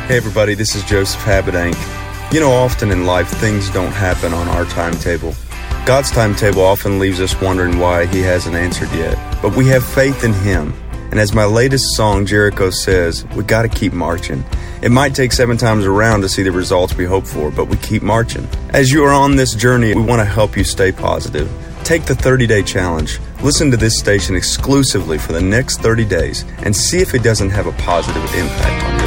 Hey everybody, this is Joseph Habedank. You know, often in life, things don't happen on our timetable. God's timetable often leaves us wondering why He hasn't answered yet. But we have faith in Him. And as my latest song, Jericho, says, we got to keep marching. It might take 7 times around to see the results we hope for, but we keep marching. As you are on this journey, we want to help you stay positive. Take the 30-day challenge. Listen to this station exclusively for the next 30 days and see if it doesn't have a positive impact on you.